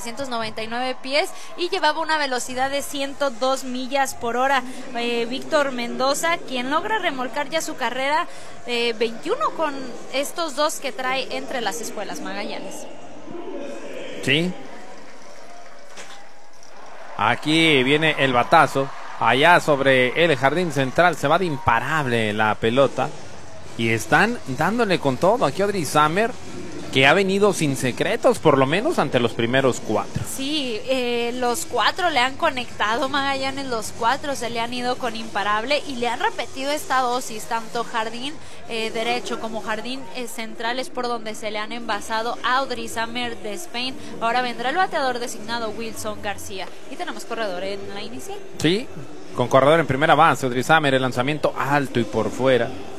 199 pies y llevaba una velocidad de 102 millas por hora. Víctor Mendoza, quien logra remolcar ya su carrera 21 con estos dos que trae entre las escuelas Magallanes. Sí. Aquí viene el batazo. Allá sobre el jardín central se va de imparable la pelota. Y están dándole con todo aquí a Audrey Samer, que ha venido sin secretos, por lo menos ante los primeros 4. Sí, los 4 le han conectado Magallanes, los 4 se le han ido con imparable y le han repetido esta dosis, tanto jardín derecho como jardín central es por donde se le han envasado a Audrey Samer de Spain. Ahora vendrá el bateador designado Wilson García y tenemos corredor en la inicial. Sí, con corredor en primera base, Audrey Samer, el lanzamiento alto y por fuera.